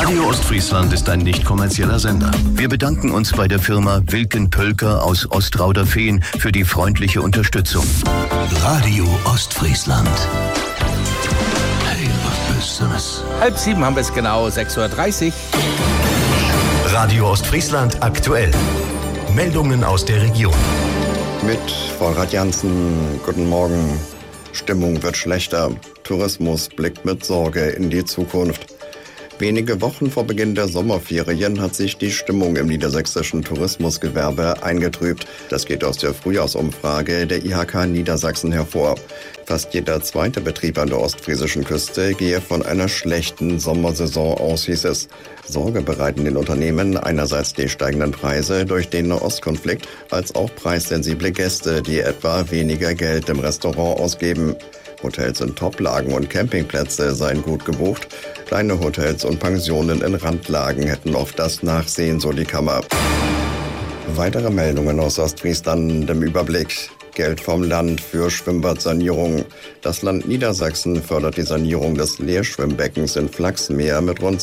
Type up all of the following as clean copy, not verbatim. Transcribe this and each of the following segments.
Radio Ostfriesland ist ein nicht kommerzieller Sender. Wir bedanken uns bei der Firma Wilken Pölker aus Ostrauderfehn für die freundliche Unterstützung. Radio Ostfriesland. Hey, was Besseres. 6:30 haben wir es genau, 6:30 Uhr. Radio Ostfriesland aktuell. Meldungen aus der Region. Mit Volrad Janssen, guten Morgen. Stimmung wird schlechter. Tourismus blickt mit Sorge in die Zukunft. Wenige Wochen vor Beginn der Sommerferien hat sich die Stimmung im niedersächsischen Tourismusgewerbe eingetrübt. Das geht aus der Frühjahrsumfrage der IHK Niedersachsen hervor. Fast jeder zweite Betrieb an der ostfriesischen Küste gehe von einer schlechten Sommersaison aus, hieß es. Sorge bereiten den Unternehmen einerseits die steigenden Preise durch den Nahostkonflikt, als auch preissensible Gäste, die etwa weniger Geld im Restaurant ausgeben. Hotels in Toplagen und Campingplätze seien gut gebucht. Kleine Hotels und Pensionen in Randlagen hätten oft das Nachsehen, so die Kammer. Weitere Meldungen aus Ostfriesland im Überblick. Geld vom Land für Schwimmbadsanierung. Das Land Niedersachsen fördert die Sanierung des Leerschwimmbeckens in Flachsmeer mit rund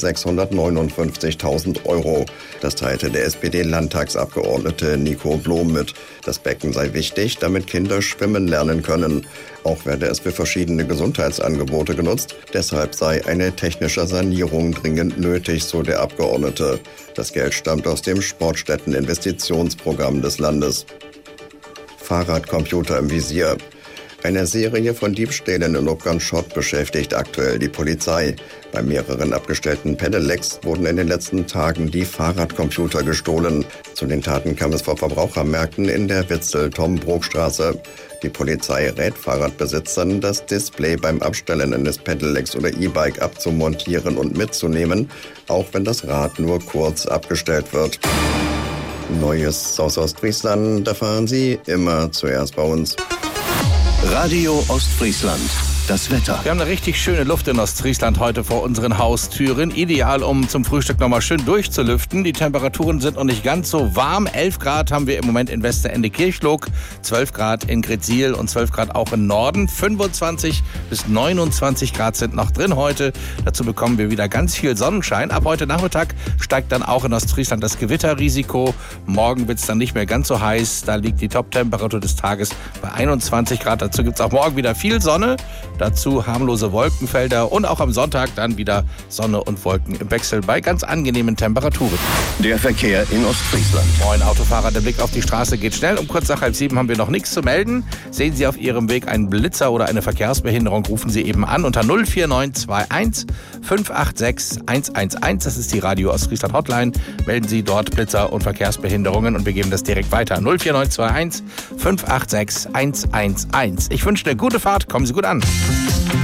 659.000 €. Das teilte der SPD-Landtagsabgeordnete Nico Blom mit. Das Becken sei wichtig, damit Kinder schwimmen lernen können. Auch werde es für verschiedene Gesundheitsangebote genutzt. Deshalb sei eine technische Sanierung dringend nötig, so der Abgeordnete. Das Geld stammt aus dem Sportstätten-Investitionsprogramm des Landes. Fahrradcomputer im Visier. Eine Serie von Diebstählen in Upgern-Schott beschäftigt aktuell die Polizei. Bei mehreren abgestellten Pedelecs wurden in den letzten Tagen die Fahrradcomputer gestohlen. Zu den Taten kam es vor Verbrauchermärkten in der Witzel-Tom-Brok-Straße. Die Polizei rät Fahrradbesitzern, das Display beim Abstellen eines Pedelecs oder E-Bike abzumontieren und mitzunehmen, auch wenn das Rad nur kurz abgestellt wird. Neues aus Ostfriesland erfahren Sie immer zuerst bei uns. Radio Ostfriesland. Das Wetter. Wir haben eine richtig schöne Luft in Ostfriesland heute vor unseren Haustüren. Ideal, um zum Frühstück nochmal schön durchzulüften. Die Temperaturen sind noch nicht ganz so warm. 11 Grad haben wir im Moment in Westerende-Kirchloh, 12 Grad in Gretsiel und 12 Grad auch im Norden. 25 bis 29 Grad sind noch drin heute. Dazu bekommen wir wieder ganz viel Sonnenschein. Ab heute Nachmittag steigt dann auch in Ostfriesland das Gewitterrisiko. Morgen wird es dann nicht mehr ganz so heiß. Da liegt die Top-Temperatur des Tages bei 21 Grad. Dazu gibt es auch morgen wieder viel Sonne. Dazu harmlose Wolkenfelder und auch am Sonntag dann wieder Sonne und Wolken im Wechsel bei ganz angenehmen Temperaturen. Der Verkehr in Ostfriesland. Moin Autofahrer, der Blick auf die Straße geht schnell. Um kurz nach 6:30 haben wir noch nichts zu melden. Sehen Sie auf Ihrem Weg einen Blitzer oder eine Verkehrsbehinderung, rufen Sie eben an unter 04921 586 111. Das ist die Radio Ostfriesland Hotline. Melden Sie dort Blitzer und Verkehrsbehinderungen und wir geben das direkt weiter. 04921 586 111. Ich wünsche eine gute Fahrt. Kommen Sie gut an.